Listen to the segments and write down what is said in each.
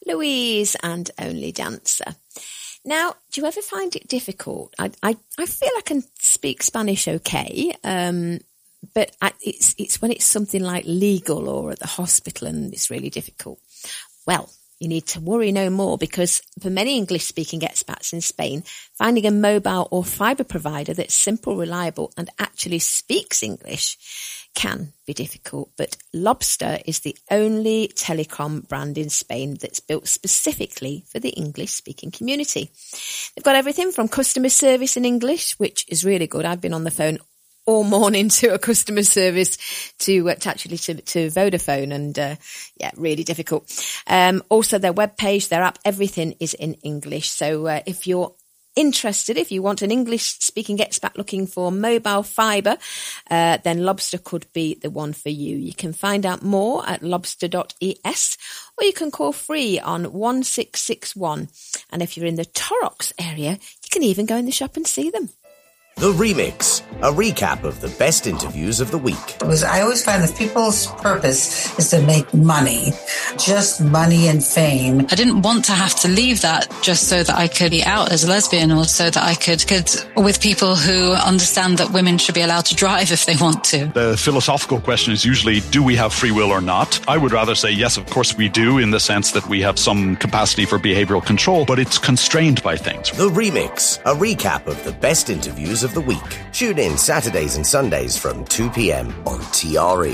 Louise and Only Dancer. Now, do you ever find it difficult? I feel I can speak Spanish okay, but it's when it's something like legal or at the hospital and it's really difficult. Well, you need to worry no more, because for many English-speaking expats in Spain, finding a mobile or fibre provider that's simple, reliable and actually speaks English can be difficult. But Lobster is the only telecom brand in Spain that's built specifically for the English-speaking community. They've got everything from customer service in English, which is really good. I've been on the phone all morning to a customer service to Vodafone, and really difficult. Also their webpage, their app, everything is in English. So if you're interested, if you want an English-speaking expat looking for mobile fibre, then Lobster could be the one for you. You can find out more at lobster.es, or you can call free on 1661. And if you're in the Torrox area, you can even go in the shop and see them. The Remix, a recap of the best interviews of the week. I always find that people's purpose is to make money, just money and fame. I didn't want to have to leave that just so that I could be out as a lesbian, or so that I could with people who understand that women should be allowed to drive if they want to. The philosophical question is usually, do we have free will or not? I would rather say yes, of course we do, in the sense that we have some capacity for behavioral control, but it's constrained by things. The Remix, a recap of the best interviews of the week. Tune in Saturdays and Sundays from 2 p.m. on TRE.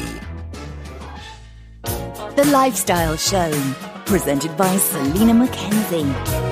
The Lifestyle Show, presented by Selena Mackenzie.